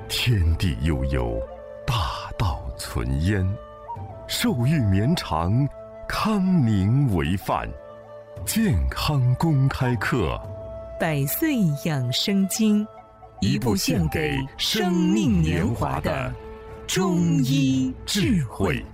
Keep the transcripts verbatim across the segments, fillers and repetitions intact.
天地悠悠，大道存焉。寿育绵长，康宁为范。健康公开课， 百岁养生经，一部献给生命年华的中医智慧。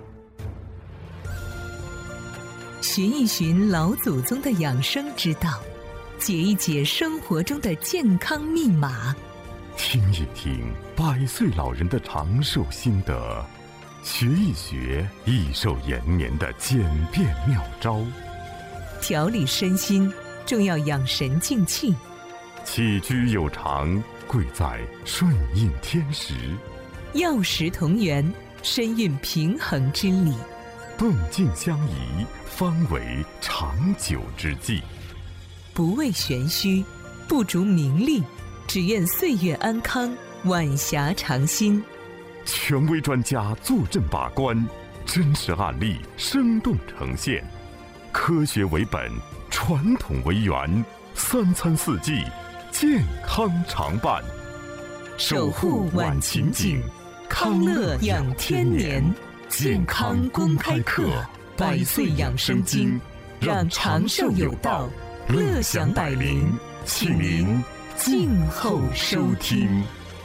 寻一寻老祖宗的养生之道，解一解生活中的健康密码， 听一听百岁老人的长寿心得，学一学益寿延年的简便妙招。 调理身心，重要养神静气。 起居有常，贵在顺应天时。 药食同源，身运平衡之理。 动静相宜，方为长久之计。 不为玄虚，不逐名利，只愿岁月安康，晚霞长新。 权威专家坐镇把关，真实案例生动呈现。科学为本，传统为源，三餐四季，健康常伴。 守护晚晴景，康乐养天年。健康公开课，百岁养生经，让长寿有道，乐享百龄，请您静候收听。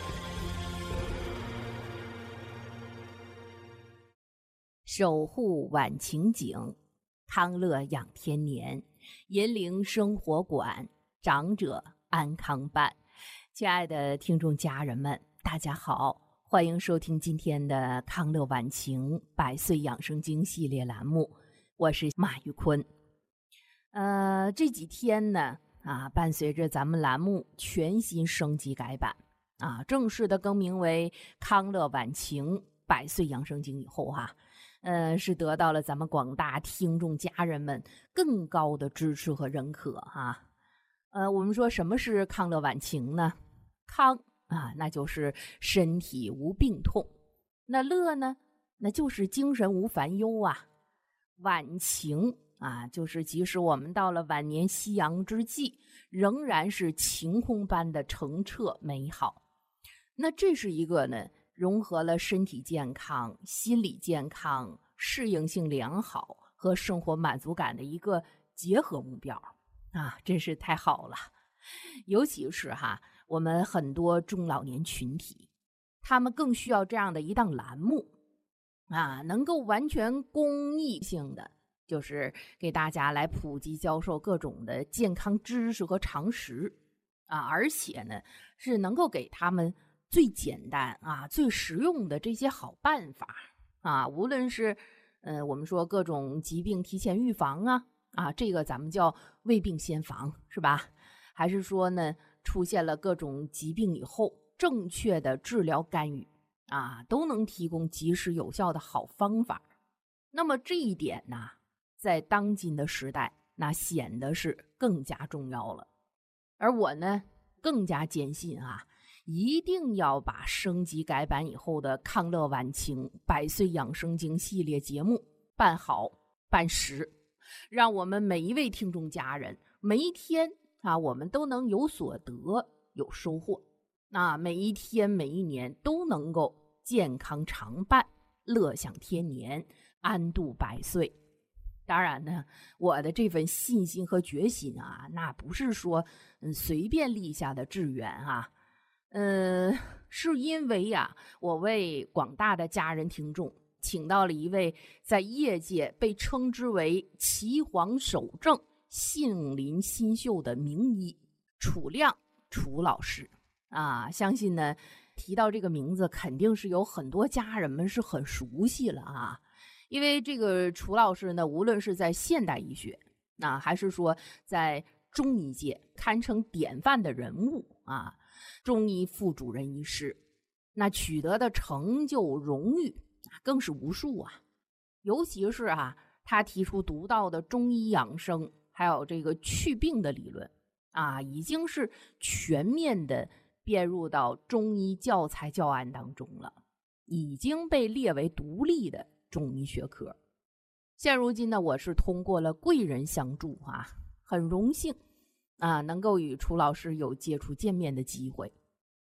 守护晚晴景，康乐养天年，银铃生活馆，长者安康伴。亲爱的听众家人们，大家好，欢迎收听今天的康乐晚晴百岁养生经系列栏目，我是马玉坤。呃，这几天呢，啊，伴随着咱们栏目全新升级改版，啊，正式的更名为康乐晚晴百岁养生经以后哈、啊，呃，是得到了咱们广大听众家人们更高的支持和认可哈、啊。呃，我们说什么是康乐晚晴呢？康啊，那就是身体无病痛；那乐呢，那就是精神无烦忧啊。晚晴啊，就是即使我们到了晚年夕阳之际，仍然是晴空般的澄澈美好。那这是一个呢，融合了身体健康、心理健康、适应性良好和生活满足感的一个结合目标啊，真是太好了。尤其是哈，我们很多中老年群体，他们更需要这样的一档栏目啊，能够完全公益性的，就是给大家来普及教授各种的健康知识和常识啊，而且呢，是能够给他们最简单啊、最实用的这些好办法啊，无论是呃我们说各种疾病提前预防啊啊，这个咱们叫未病先防，是吧？还是说呢，出现了各种疾病以后，正确的治疗干预啊，都能提供及时有效的好方法。那么这一点呢，在当今的时代，那显得是更加重要了。而我呢，更加坚信啊，一定要把升级改版以后的康乐晚晴百岁养生经系列节目办好办实，让我们每一位听众家人每一天啊，我们都能有所得有收获，那每一天每一年都能够健康常伴，乐享天年，安度百岁。当然呢，我的这份信心和决心啊，那不是说嗯随便立下的志愿啊，呃，是因为呀、啊，我为广大的家人听众请到了一位在业界被称之为岐黄守正、杏林新秀的名医楚亮楚老师啊，相信呢提到这个名字，肯定是有很多家人们是很熟悉了啊。因为这个楚老师呢，无论是在现代医学，那、啊、还是说在中医界堪称典范的人物啊，中医副主任医师，那取得的成就荣誉更是无数啊。尤其是啊，他提出独到的中医养生，还有这个祛病的理论啊，已经是全面的编入到中医教材教案当中了，已经被列为独立的中医学科。现如今呢，我是通过了贵人相助啊，很荣幸啊，能够与楚老师有接触见面的机会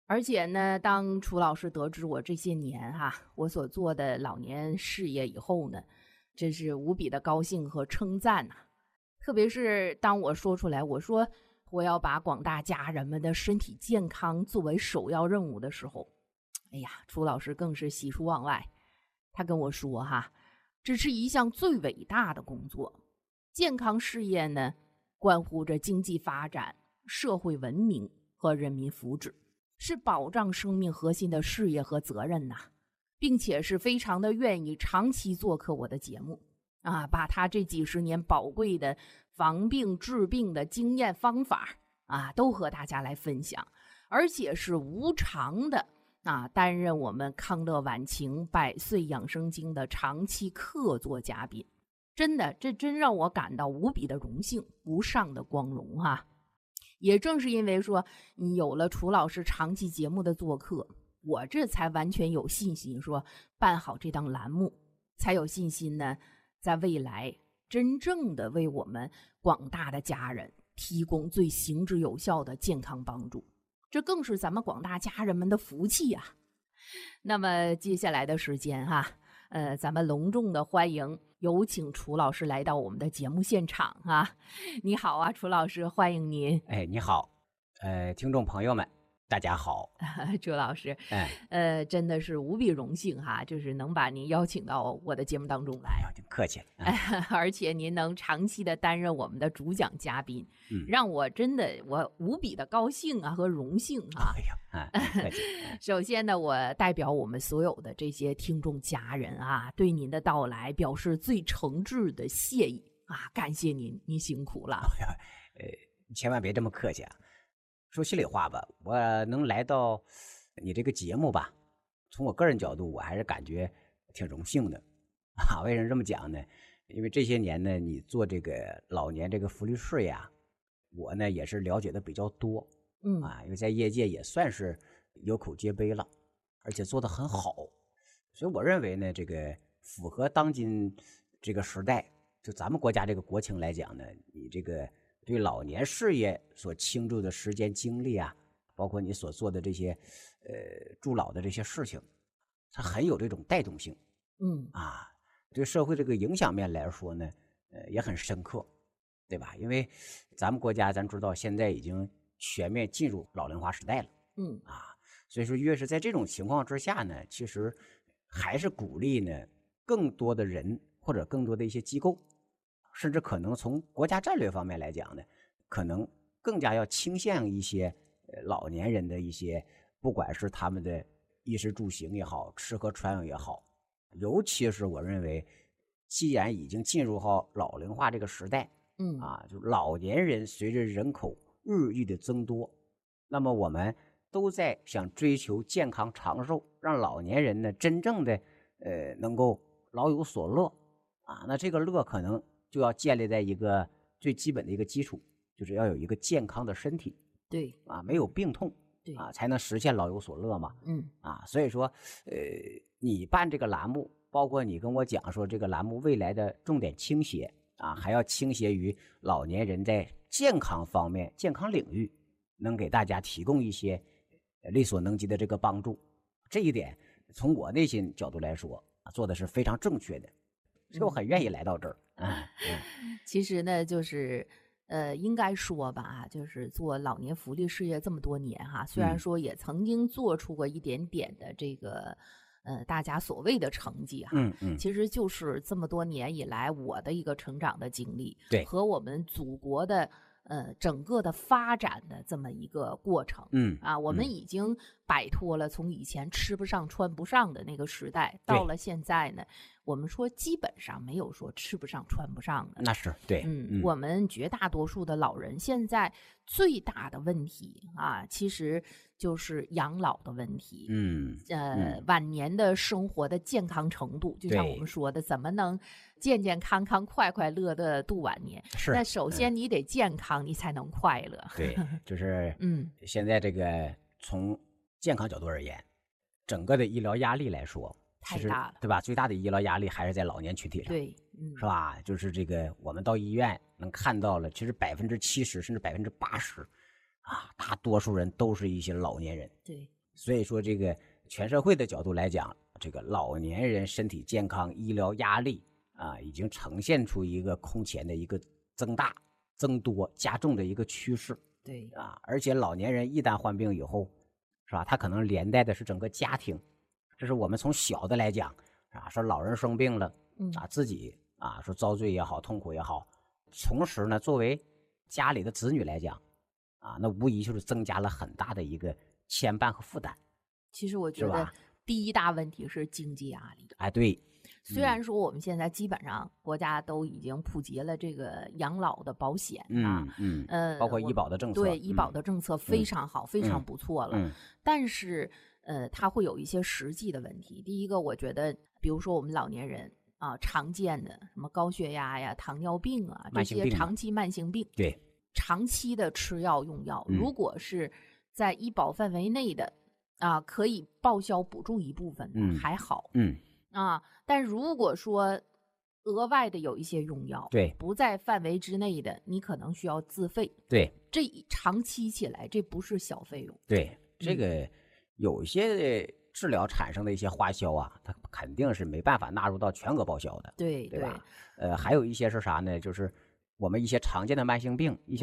而且呢，当楚老师得知我这些年哈、啊、我所做的老年事业以后呢，真是无比的高兴和称赞呐、啊。特别是当我说出来，我说我要把广大家人们的身体健康作为首要任务的时候，哎呀，楚老师更是喜出望外。他跟我说哈，这是一项最伟大的工作。健康事业呢，关乎着经济发展、社会文明和人民福祉，是保障生命核心的事业和责任呐、啊，并且是非常的愿意长期做客我的节目啊，把他这几十年宝贵的防病治病的经验方法啊，都和大家来分享，而且是无偿的啊，担任我们康乐晚晴百岁养生经的长期客座嘉宾。真的，这真让我感到无比的荣幸，无上的光荣哈、啊。也正是因为说你有了楚老师长期节目的做客，我这才完全有信心说办好这档栏目，才有信心呢，在未来真正的为我们广大的家人提供最行之有效的健康帮助，这更是咱们广大家人们的福气啊。那么接下来的时间哈、啊，呃，咱们隆重的欢迎，有请楚老师来到我们的节目现场啊！你好啊，楚老师，欢迎您。 哎，你好，呃，听众朋友们，大家好。 楚老师， 哎， 呃，真的是无比荣幸哈，就是能把您邀请到我的节目当中来。 哎呀，挺客气了、啊哎。而且您能长期的担任我们的主讲嘉宾， 嗯， 让我真的我无比的高兴啊和荣幸啊。 哎呀，啊，客气。 首先呢，我代表我们所有的这些听众家人啊，对您的到来表示最诚挚的谢意啊，感谢您，您辛苦了。 哎呀，呃，千万别这么客气啊。说心里话吧，我能来到你这个节目吧，从我个人角度，我还是感觉挺荣幸的啊。为什么这么讲呢？因为这些年呢，你做这个老年这个福利事业啊，我呢也是了解的比较多， 嗯啊，因为在业界也算是有口皆碑了，而且做得很好，所以我认为呢，这个符合当今这个时代，就咱们国家这个国情来讲呢，你这个对老年事业所倾注的时间精力啊，包括你所做的这些呃助老的这些事情，它很有这种带动性， 嗯啊，对社会这个影响面来说呢，呃也很深刻，对吧？因为咱们国家咱知道现在已经全面进入老龄化时代了， 嗯啊，所以说越是在这种情况之下呢，其实还是鼓励呢更多的人或者更多的一些机构。甚至可能从国家战略方面来讲呢，可能更加要倾向一些呃老年人的一些，不管是他们的衣食住行也好，吃喝穿用也好，尤其是我认为，既然已经进入到老龄化这个时代， 嗯啊，就老年人随着人口日益的增多，那么我们都在想追求健康长寿，让老年人呢真正的呃能够老有所乐啊，那这个乐可能就要建立在一个最基本的一个基础，就是要有一个健康的身体， 对啊，没有病痛， 对啊，才能实现老有所乐嘛。 嗯啊，所以说，呃，你办这个栏目，包括你跟我讲说这个栏目未来的重点倾斜啊，还要倾斜于老年人在健康方面、健康领域，能给大家提供一些力所能及的这个帮助。这一点，从我内心角度来说，做的是非常正确的，所以我很愿意来到这儿。嗯嗯， 其实呢，就是呃，应该说吧，就是做老年福利事业这么多年哈，虽然说也曾经做出过一点点的这个呃大家所谓的成绩哈， 嗯嗯， 其实就是这么多年以来我的一个成长的经历， 对， 和我们祖国的呃整个的发展的这么一个过程， 嗯啊，我们已经摆脱了从以前吃不上穿不上的那个时代，到了现在呢，我们说基本上没有说吃不上穿不上的， 那是对， 嗯， 嗯我们绝大多数的老人现在最大的问题啊，其实就是养老的问题， 嗯呃， 嗯晚年的生活的健康程度，就像对我们说的，怎么能健健康康、快快乐乐的度晚年？ 是， 那首先你得健康，你才能快乐。 对，就是嗯， 现在这个从健康角度而言，整个的医疗压力来说，其实太大了对吧？最大的医疗压力还是在老年群体上， 对，嗯， 是吧？就是这个我们到医院能看到了，其实百分之七十甚至百分之八十，啊，大多数人都是一些老年人。 对， 所以说，这个全社会的角度来讲，这个老年人身体健康、医疗压力啊，已经呈现出一个空前的一个增大、增多、加重的一个趋势。 对啊，而且老年人一旦患病以后，是吧？他可能连带的是整个家庭。这是我们从小的来讲啊，说老人生病了， 嗯啊，自己啊说遭罪也好，痛苦也好，同时呢，作为家里的子女来讲，啊，那无疑就是增加了很大的一个牵绊和负担。 其实我觉得是吧第一大问题是经济压力。 哎，对， 虽然说我们现在基本上国家都已经普及了这个养老的保险啊， 嗯嗯， 呃， 包括医保的政策， 对医保嗯的政策非常好，非常不错了。 嗯但是呃，它会有一些实际的问题。第一个，我觉得，比如说我们老年人啊，常见的什么高血压呀、糖尿病啊，这慢性病嘛些长期慢性病， 对， 长期的吃药用药， 嗯如果是在医保范围内的啊，可以报销补助一部分的， 嗯还好嗯啊。但如果说额外的有一些用药， 对不在范围之内的，你可能需要自费。 对这长期起来，这不是小费用。 对，这个有一些治疗产生的一些花销啊，它肯定是没办法纳入到全额报销的， 对对吧？呃，还有一些是啥呢？就是我们一些常见的慢性病，一些